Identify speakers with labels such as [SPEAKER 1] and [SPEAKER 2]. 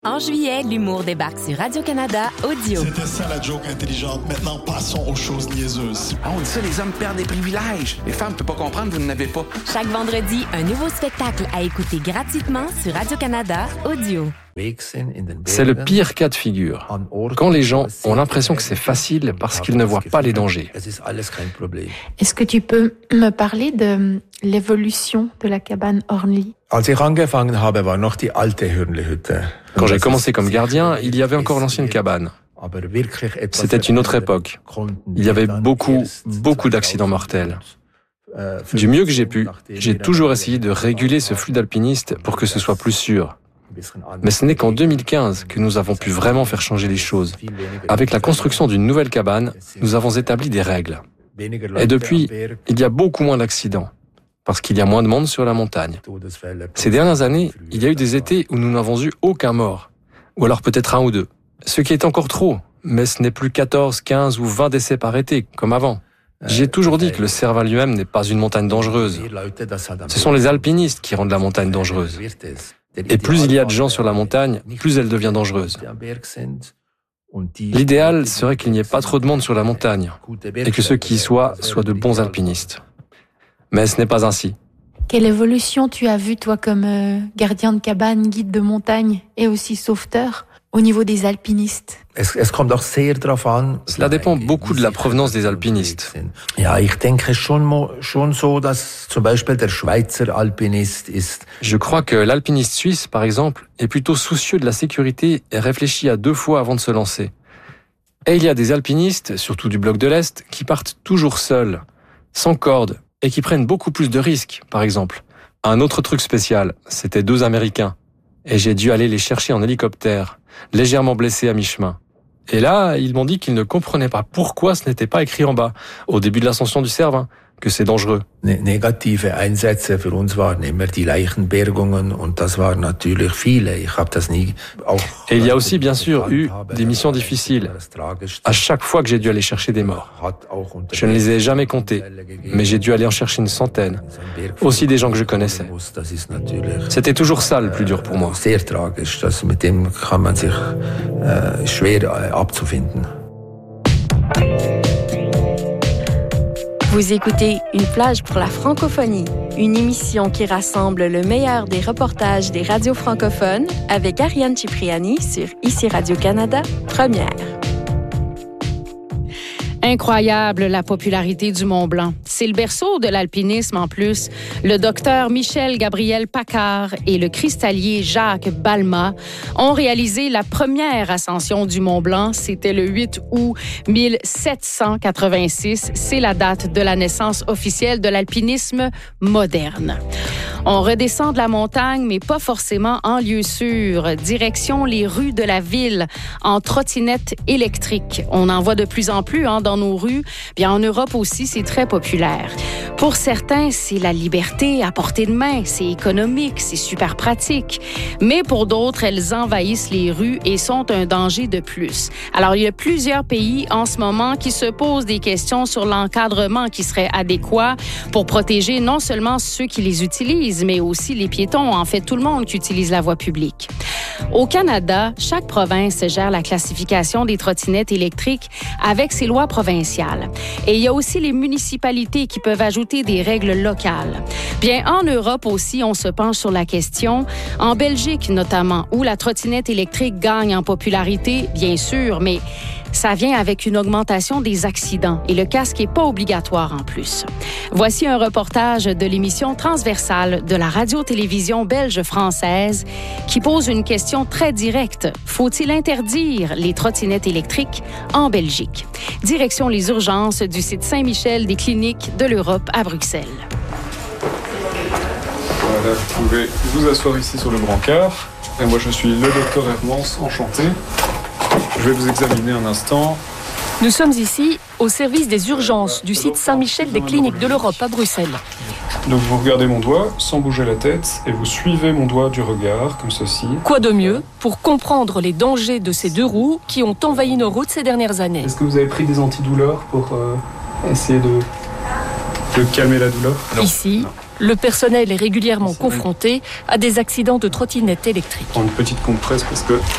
[SPEAKER 1] En juillet, l'humour débarque sur Radio-Canada Audio.
[SPEAKER 2] C'était ça la joke intelligente. Maintenant, passons aux choses niaiseuses.
[SPEAKER 3] Ah, on dit ça, les hommes perdent des privilèges. Les femmes ne peuvent pas comprendre, vous n'en avez pas.
[SPEAKER 1] Chaque vendredi, un nouveau spectacle à écouter gratuitement sur Radio-Canada Audio.
[SPEAKER 4] C'est le pire cas de figure. Quand les gens ont l'impression que c'est facile parce qu'ils ne voient pas les dangers.
[SPEAKER 5] Est-ce que tu peux me parler de l'évolution de la cabane Hornli?
[SPEAKER 4] Quand j'ai commencé comme gardien, il y avait encore l'ancienne cabane. C'était une autre époque. Il y avait beaucoup d'accidents mortels. Du mieux que j'ai pu, j'ai toujours essayé de réguler ce flux d'alpinistes pour que ce soit plus sûr. Mais ce n'est qu'en 2015 que nous avons pu vraiment faire changer les choses. Avec la construction d'une nouvelle cabane, nous avons établi des règles. Et depuis, il y a beaucoup moins d'accidents, parce qu'il y a moins de monde sur la montagne. Ces dernières années, il y a eu des étés où nous n'avons eu aucun mort, ou alors peut-être un ou deux. Ce qui est encore trop, mais ce n'est plus 14, 15 ou 20 décès par été, comme avant. J'ai toujours dit que le Serval lui-même n'est pas une montagne dangereuse. Ce sont les alpinistes qui rendent la montagne dangereuse. Et plus il y a de gens sur la montagne, plus elle devient dangereuse. L'idéal serait qu'il n'y ait pas trop de monde sur la montagne, et que ceux qui y soient de bons alpinistes. Mais ce n'est pas ainsi.
[SPEAKER 5] Quelle évolution tu as vue, toi, comme gardien de cabane, guide de montagne et aussi sauveteur, au niveau des alpinistes?
[SPEAKER 4] Cela dépend beaucoup de la provenance des alpinistes. Je crois que l'alpiniste suisse, par exemple, est plutôt soucieux de la sécurité et réfléchit à 2 fois avant de se lancer. Et il y a des alpinistes, surtout du bloc de l'Est, qui partent toujours seuls, sans corde, et qui prennent beaucoup plus de risques, par exemple. Un autre truc spécial, c'était 2 Américains. Et j'ai dû aller les chercher en hélicoptère, légèrement blessés à mi-chemin. Et là, ils m'ont dit qu'ils ne comprenaient pas pourquoi ce n'était pas écrit en bas, au début de l'ascension du Cervin, que c'est dangereux.
[SPEAKER 6] Negative Einsätze für uns waren immer die Leichenbergungen und das waren natürlich viele. Ich habe das nie.
[SPEAKER 4] Et il y a aussi bien sûr eu des missions difficiles. À chaque fois que j'ai dû aller chercher des morts. Je ne les ai jamais comptés, mais j'ai dû aller en chercher une centaine. Aussi des gens que je connaissais. C'était toujours ça le plus dur pour moi.
[SPEAKER 6] Sehr tragisch, das mit dem kann man sich schwer abzufinden.
[SPEAKER 7] Vous écoutez Une plage pour la francophonie, une émission qui rassemble le meilleur des reportages des radios francophones avec Ariane Cipriani sur ICI Radio-Canada, Première.
[SPEAKER 8] Incroyable, la popularité du Mont-Blanc. C'est le berceau de l'alpinisme en plus. Le docteur Michel-Gabriel Paccard et le cristallier Jacques Balma ont réalisé la première ascension du Mont-Blanc. C'était le 8 août 1786. C'est la date de la naissance officielle de l'alpinisme moderne. On redescend de la montagne, mais pas forcément en lieu sûr. Direction les rues de la ville, en trottinette électrique. On en voit de plus en plus dans nos rues. Bien, en Europe aussi, c'est très populaire. Pour certains, c'est la liberté à portée de main. C'est économique, c'est super pratique. Mais pour d'autres, elles envahissent les rues et sont un danger de plus. Alors, il y a plusieurs pays en ce moment qui se posent des questions sur l'encadrement qui serait adéquat pour protéger non seulement ceux qui les utilisent, mais aussi les piétons, en fait tout le monde qui utilise la voie publique. Au Canada, chaque province gère la classification des trottinettes électriques avec ses lois provinciales. Et il y a aussi les municipalités qui peuvent ajouter des règles locales. Bien, en Europe aussi, on se penche sur la question. En Belgique notamment, où la trottinette électrique gagne en popularité, bien sûr, mais ça vient avec une augmentation des accidents et le casque n'est pas obligatoire en plus. Voici un reportage de l'émission transversale de la radio-télévision belge-française qui pose une question très directe. Faut-il interdire les trottinettes électriques en Belgique? Direction les urgences du site Saint-Michel des cliniques de l'Europe à Bruxelles.
[SPEAKER 9] Voilà, vous pouvez vous asseoir ici sur le brancard. Et moi, je suis le docteur Hermance, enchanté. Je vais vous examiner un instant.
[SPEAKER 10] Nous sommes ici au service des urgences du site Saint-Michel des cliniques de l'Europe à Bruxelles.
[SPEAKER 9] Donc vous regardez mon doigt sans bouger la tête et vous suivez mon doigt du regard, comme ceci.
[SPEAKER 10] Quoi de mieux pour comprendre les dangers de ces 2 roues qui ont envahi nos routes ces dernières années?
[SPEAKER 9] Est-ce que vous avez pris des antidouleurs pour essayer de calmer la douleur?
[SPEAKER 10] Non. Ici, Le personnel est régulièrement confronté à des accidents de trottinettes électriques.
[SPEAKER 9] Prends une petite compresse parce que